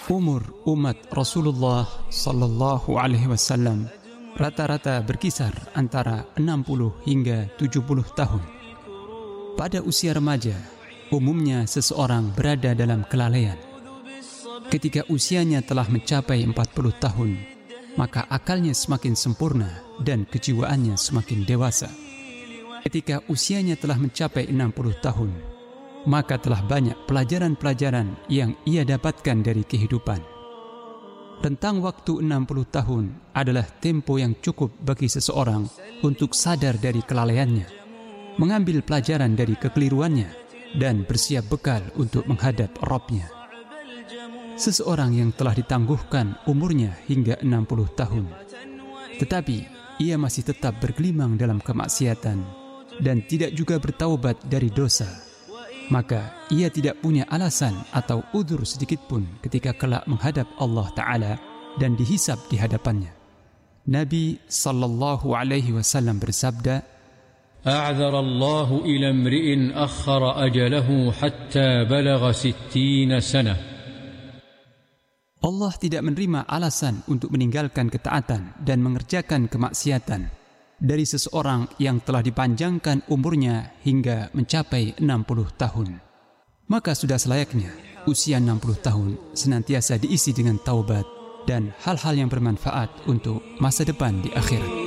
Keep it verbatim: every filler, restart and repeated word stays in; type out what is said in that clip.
Umur umat Rasulullah sallallahu alaihi wasallam rata-rata berkisar antara enam puluh hingga tujuh puluh tahun. Pada usia remaja, umumnya seseorang berada dalam kelalaian. Ketika usianya telah mencapai empat puluh tahun, maka akalnya semakin sempurna dan kejiwaannya semakin dewasa. Ketika usianya telah mencapai enam puluh tahun, maka telah banyak pelajaran-pelajaran yang ia dapatkan dari kehidupan. Rentang waktu enam puluh tahun adalah tempo yang cukup bagi seseorang untuk sadar dari kelalaiannya, mengambil pelajaran dari kekeliruannya, dan bersiap bekal untuk menghadap Rabb-Nya. Seseorang yang telah ditangguhkan umurnya hingga enam puluh tahun, tetapi ia masih tetap bergelimang dalam kemaksiatan dan tidak juga bertaubat dari dosa, maka ia tidak punya alasan atau udzur sedikitpun ketika kelak menghadap Allah Ta'ala dan dihisab di hadapannya. Nabi sallallahu alaihi wasallam bersabda, "A'dzara Allah ila imri'in akhara ajalahu hatta balagha sittina sanah." Allah tidak menerima alasan untuk meninggalkan ketaatan dan mengerjakan kemaksiatan dari seseorang yang telah dipanjangkan umurnya hingga mencapai enam puluh tahun. Maka sudah selayaknya usia enam puluh tahun senantiasa diisi dengan taubat dan hal-hal yang bermanfaat untuk masa depan di akhirat.